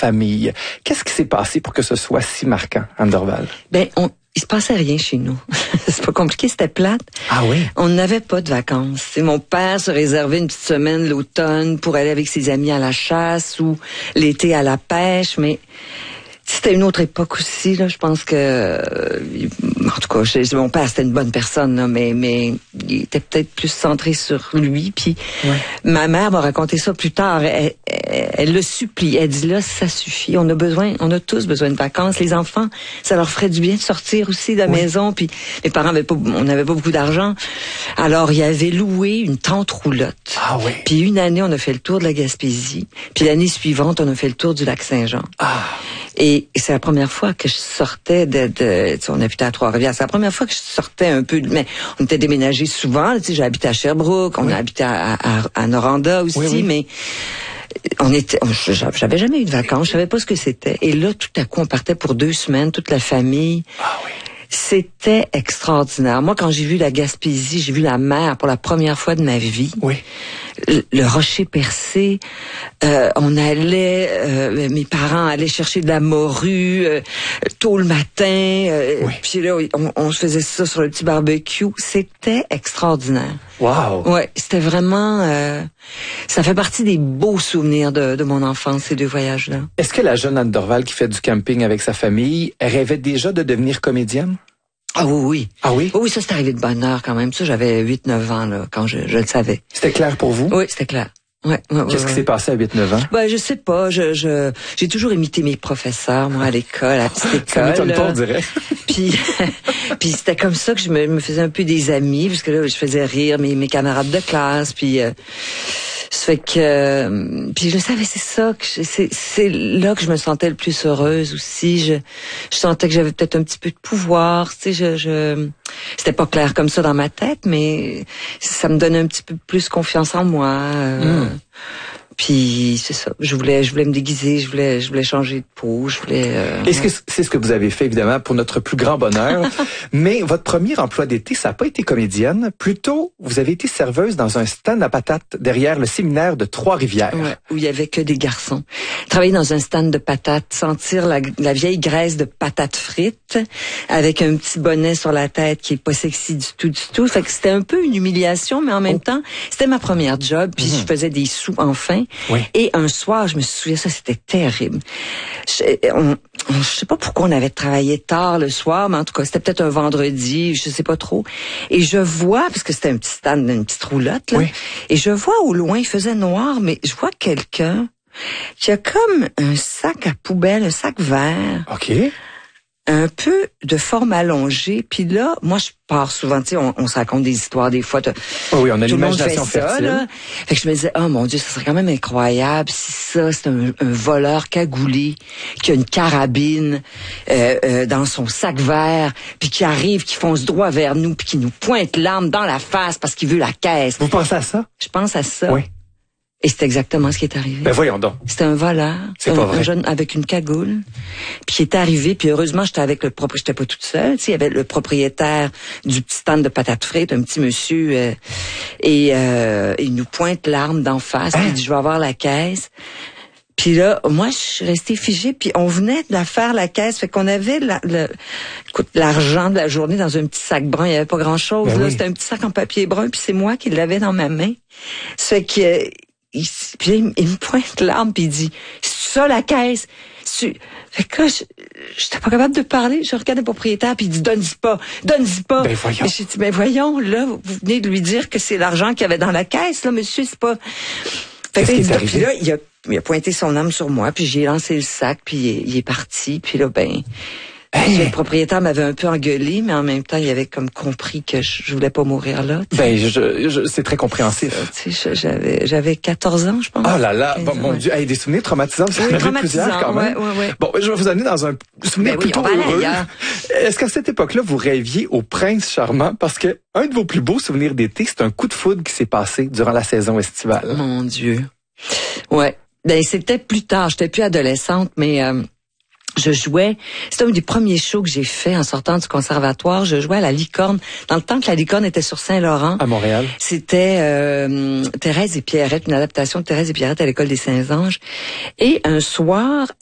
famille. Qu'est-ce qui s'est passé pour que ce soit si marquant, Anne Dorval? Il se passait rien chez nous. C'est pas compliqué, c'était plate. Ah oui? On n'avait pas de vacances. Et mon père se réservait une petite semaine l'automne pour aller avec ses amis à la chasse ou l'été à la pêche, mais c'était une autre époque aussi, là. Je pense que, en tout cas, mon père, c'était une bonne personne, là, mais il était peut-être plus centré sur lui. Puis, ma mère m'a raconté ça plus tard. Elle le supplie. Elle dit, là, ça suffit. On a tous besoin de vacances. Les enfants, ça leur ferait du bien de sortir aussi de la maison. Puis, mes parents on n'avait pas beaucoup d'argent. Alors, il avait loué une tente roulotte. Ah oui. Puis, une année, on a fait le tour de la Gaspésie. Puis, l'année suivante, on a fait le tour du lac Saint-Jean. Ah. Et c'est la première fois que je sortais on habitait à Trois-Rivières. C'est la première fois que je sortais un peu, mais on était déménagés souvent. Tu sais, j'ai habité à Sherbrooke, on a habité à Noranda aussi, mais j'avais jamais eu de vacances, je savais pas ce que c'était. Et là, tout à coup, on partait pour 2 semaines, toute la famille. Ah oui. C'était extraordinaire. Moi, quand j'ai vu la Gaspésie, j'ai vu la mer pour la première fois de ma vie. Oui. Le rocher percé, on allait, mes parents allaient chercher de la morue tôt le matin, puis là on faisait ça sur le petit barbecue. C'était extraordinaire. Wow. Ouais, c'était vraiment, ça fait partie des beaux souvenirs de mon enfance, ces 2 voyages-là. Est-ce que la jeune Anne Dorval qui fait du camping avec sa famille rêvait déjà de devenir comédienne? Ah oui. Ah oui? Oui, ça c'est arrivé de bonne heure quand même. Ça, j'avais 8-9 ans là quand je le savais. C'était clair pour vous? Oui, c'était clair. Ouais, Qu'est-ce qui s'est passé à 8-9 ans? Je sais pas, j'ai toujours imité mes professeurs, moi, à l'école, à la petite école. Ça m'étonne pas, on dirait. Puis c'était comme ça que je me faisais un peu des amis, parce que là, je faisais rire mes camarades de classe, puis ça fait que puis je savais, c'est ça que c'est là que je me sentais le plus heureuse aussi. Je sentais que j'avais peut-être un petit peu de pouvoir, tu sais, c'était pas clair comme ça dans ma tête, mais ça me donnait un petit peu plus confiance en moi. Puis c'est ça, je voulais me déguiser, je voulais changer de peau, Est-ce que c'est ce que vous avez fait évidemment pour notre plus grand bonheur? Mais votre premier emploi d'été, ça n'a pas été comédienne, plutôt vous avez été serveuse dans un stand à patates derrière le séminaire de Trois-Rivières. Ouais, où il y avait que des garçons. Travailler dans un stand de patates, sentir la vieille graisse de patates frites avec un petit bonnet sur la tête qui est pas sexy du tout. Fait que c'était un peu une humiliation, mais en même temps, c'était ma première job, puis je faisais des sous enfin. Oui. Et un soir, je me souviens, ça c'était terrible. Je sais pas pourquoi on avait travaillé tard le soir, mais en tout cas, c'était peut-être un vendredi, je sais pas trop. Et je vois, parce que c'était un petit stand, une petite roulotte, là, et je vois au loin, il faisait noir, mais je vois quelqu'un qui a comme un sac à poubelle, un sac vert. OK. Un peu de forme allongée, puis là, moi je pars souvent, tu sais, on se raconte des histoires des fois. Oui, on a tout le monde fait l'imagination ça, fertile. là. Fait que je me disais, oh mon Dieu, ça serait quand même incroyable si ça, c'est un voleur cagoulé qui a une carabine dans son sac vert, puis qui arrive, qui fonce droit vers nous, puis qui nous pointe l'arme dans la face parce qu'il veut la caisse. Vous pensez à ça? Je pense à ça. Oui. Et c'est exactement ce qui est arrivé. Ben voyons donc. C'était un voleur, un jeune avec une cagoule, puis qui est arrivé, puis heureusement j'étais avec j'étais pas toute seule, tu sais, il y avait le propriétaire du petit stand de patates frites, un petit monsieur, et il nous pointe l'arme d'en face, puis il dit je vais avoir la caisse. Puis là, moi, je suis restée figée, puis on venait de la faire la caisse, fait qu'on avait l'argent de la journée dans un petit sac brun, il y avait pas grand-chose, là, c'était un petit sac en papier brun, puis c'est moi qui l'avais dans ma main. Ça fait que puis il me pointe l'arme puis il dit c'est ça la caisse. Fait que là, j'étais pas capable de parler. Je regarde le propriétaire puis il dit donne-y pas. Ben voyons. Et j'ai dit voyons, là vous venez de lui dire que c'est l'argent qu'il y avait dans la caisse là, monsieur, c'est pas. Fait que puis là il a pointé son arme sur moi puis j'ai lancé le sac puis il est parti puis là le propriétaire m'avait un peu engueulé, mais en même temps, il avait comme compris que je voulais pas mourir là. Ben, c'est très compréhensif. Tu sais, j'avais 14 ans, je pense. Oh là là, bon, mon Dieu, des souvenirs traumatisants, vous en avez plusieurs quand même. Ouais. Bon, je vais vous amener dans un souvenir plutôt heureux. Est-ce qu'à cette époque-là, vous rêviez au prince charmant? Parce que un de vos plus beaux souvenirs d'été, c'est un coup de foudre qui s'est passé durant la saison estivale. Mon Dieu. Ouais. Ben, c'était plus tard. J'étais plus adolescente, mais je jouais, c'était un des premiers shows que j'ai fait en sortant du conservatoire. Je jouais à la Licorne, dans le temps que la Licorne était sur Saint-Laurent. À Montréal. C'était Thérèse et Pierrette, une adaptation de Thérèse et Pierrette à l'école des Saints-Anges. Et un soir,